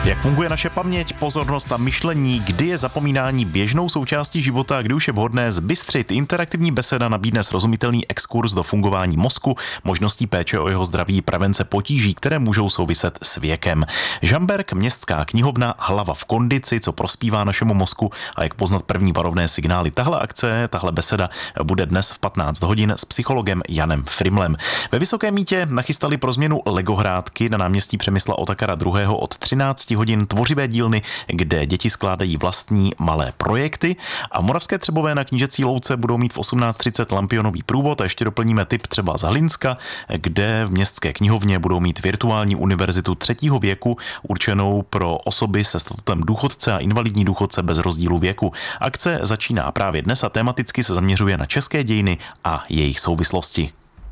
Jak funguje naše paměť, pozornost a myšlení, kdy je zapomínání běžnou součástí života a kdy už je vhodné zbystřit? Interaktivní beseda nabídne srozumitelný exkurs do fungování mozku, možností péče o jeho zdraví, prevence potíží, které můžou souviset s věkem. Žamberk, městská knihovna, hlava v kondici, co prospívá našemu mozku a jak poznat první varovné signály. Tahle beseda bude dnes v 15 hodin s psychologem Janem Frimlem. Ve Vysokém Mýtě nachystali pro změnu legohrádky na náměstí Přemysla Otakara II. Od 13 hodin tvořivé dílny, kde děti skládají vlastní malé projekty, a v Moravské Třebové na Knížecí louce budou mít v 18:30 lampionový průvod a ještě doplníme tip třeba z Hlinska, kde v městské knihovně budou mít virtuální univerzitu 3. věku určenou pro osoby se statutem důchodce a invalidní důchodce bez rozdílu věku. Akce začíná právě dnes a tematicky se zaměřuje na české dějiny a jejich souvislosti.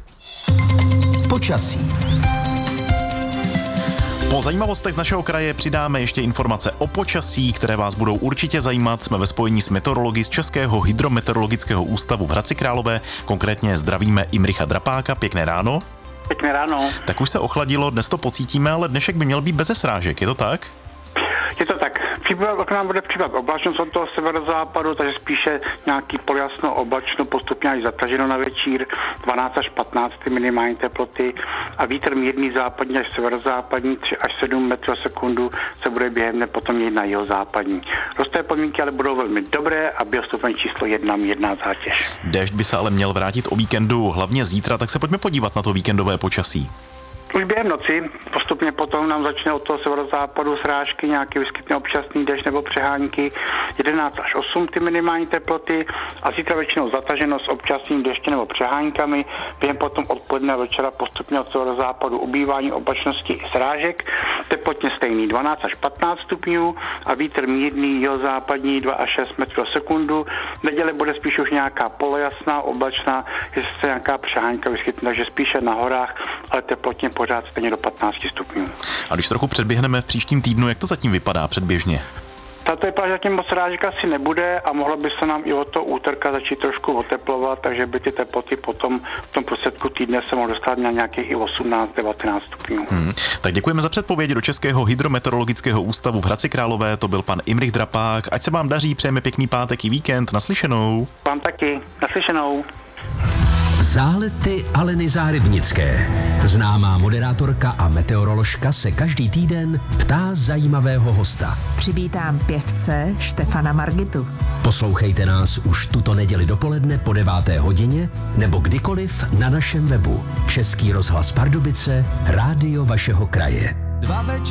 Počasí. Po zajímavostech z našeho kraje přidáme ještě informace o počasí, které vás budou určitě zajímat. Jsme ve spojení s meteorology z Českého hydrometeorologického ústavu v Hradci Králové. Konkrétně zdravíme Imricha Drapáka. Pěkné ráno. Pěkné ráno. Tak už se ochladilo, dnes to pocítíme, ale dnešek by měl být beze srážek, je to tak? Je to tak. K nám bude připadat oblačnost od toho severozápadu, takže spíše nějaký poljasno oblačno, postupně až zataženo na večír, 12 až 15 minimální teploty a vítr mírný západní až severozápadní, 3 až 7 metrů za sekundu se bude během dne potom jít na jihozápadní. Rozté podmínky ale budou velmi dobré a biostupeň číslo 1 mírná zátěž. Déšť by se ale měl vrátit o víkendu, hlavně zítra, tak se pojďme podívat na to víkendové počasí. Už během noci, postupně potom nám začne od toho severozápadu srážky, nějaký vyskytne občasný déšť nebo přehánky, 11 až 8 ty minimální teploty a zítra většinou zataženo s občasným deštěm nebo přehánkami, během potom odpoledne večera postupně od severozápadu ubývání oblačnosti i srážek, teplotně stejný 12 až 15 stupňů a vítr mírný jihozápadní 2 až 6 metrů za sekundu. Neděle bude spíš už nějaká polojasná, oblačná, jestli se nějaká přehánka vyskytne, takže spíše na horách, ale teplotně pořád stejně do 15 stupňů. A když trochu předběhneme v příštím týdnu, jak to zatím vypadá předběžně? Tato vypadá, že zatím moc srážek asi nebude a mohlo by se nám i od toho úterka začít trošku oteplovat, takže by ty teploty potom v tom prostředku týdne se mohly dostat na nějakých i 18-19 stupňů. Tak děkujeme za předpověď do Českého hydrometeorologického ústavu v Hradci Králové. To byl pan Imrich Drapák. Ať se vám daří, přejeme pěkný pátek i víkend. Naslyšenou. Vám taky. Naslyšenou. Zálety Aleny Zárybnické. Známá moderátorka a meteoroložka se každý týden ptá zajímavého hosta. Přivítám pěvce Štefana Margitu. Poslouchejte nás už tuto neděli dopoledne po 9. hodině nebo kdykoliv na našem webu. Český rozhlas Pardubice, rádio vašeho kraje. 2 večery.